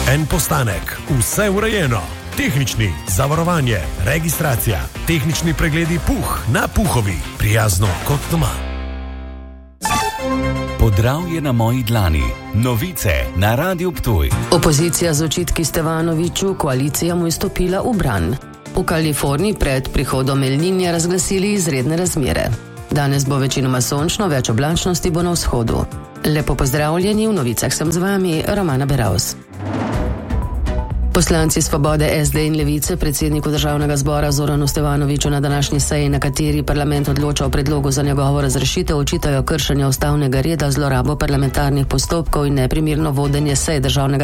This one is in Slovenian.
En postanek, vse urejeno. Tehnični, zavarovanje, registracija, tehnični pregledi Puh na Puhovi. Prijazno kot doma. Podravje na moji dlani. Novice na Radiu Ptuj. Opozicija z očitki Stevanoviću, koalicija mu je stopila v bran. V Kaliforniji pred prihodom El Niñe razglasili izredne razmere. Danes bo večinoma sončno, več oblačnosti bo na vzhodu. Lepo pozdravljeni, v novicah sem z vami, Romana Beravs. Poslanci Svobode, SD in Levice predsedniku Državnega zbora Zoranu Stevanoviću na današnji seji, na kateri parlament odloča o predlogu za njegovo razrešitev, očitajo kršenje ustavnega reda, zlorabo parlamentarnih postopkov in neprimerno vodenje sej Državnega